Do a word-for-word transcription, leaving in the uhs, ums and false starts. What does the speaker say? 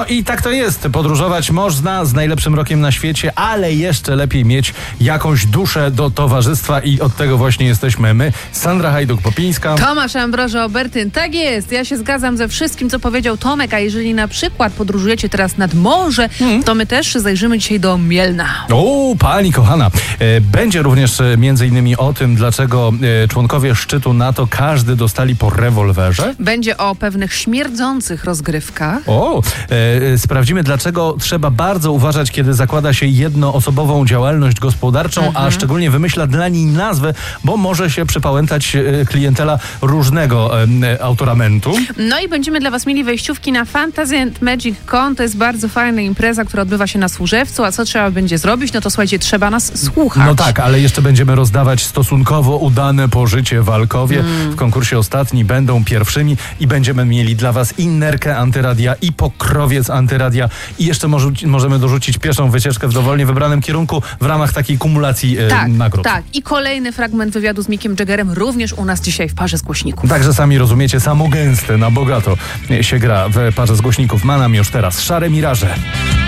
I tak to jest. Podróżować można z najlepszym rokiem na świecie, ale jeszcze lepiej mieć jakąś duszę do towarzystwa i od tego właśnie jesteśmy my. Sandra Hajduk-Popińska. Tomasz Ambrożo-Obertyn. Tak jest. Ja się zgadzam ze wszystkim, co powiedział Tomek, a jeżeli na przykład podróżujecie teraz nad morze, hmm. to my też zajrzymy dzisiaj do Mielna. O, pani kochana. Będzie również między innymi o tym, dlaczego członkowie szczytu NATO każdy dostali po rewolwerze. Będzie o pewnych śmierdzących rozgrywkach. O, e, sprawdzimy, dlaczego trzeba bardzo uważać, kiedy zakłada się jednoosobową działalność gospodarczą, mhm. a szczególnie wymyśla dla niej nazwę, bo może się przypałętać e, klientela różnego e, autoramentu. No i będziemy dla was mieli wejściówki na Fantasy and Magic Con. To jest bardzo fajna impreza, która odbywa się na Służewcu. A co trzeba będzie zrobić? No to słuchajcie, trzeba nas słuchać. No tak, ale jeszcze będziemy rozdawać stosunkowo udane pożycie walkowie. Mm. W konkursie ostatni będą pierwszymi i będziemy mieli dla was i nerkę antyradia, i pokrowiec antyradia, i jeszcze może, możemy dorzucić pieszą wycieczkę w dowolnie wybranym kierunku w ramach takiej kumulacji e, tak, nagród. Tak, i kolejny fragment wywiadu z Mickiem Jaggerem również u nas dzisiaj w Parze z Głośników. Także sami rozumiecie, samo gęste, na bogato się gra w Parze z Głośników. Ma nam już teraz Szare Miraże.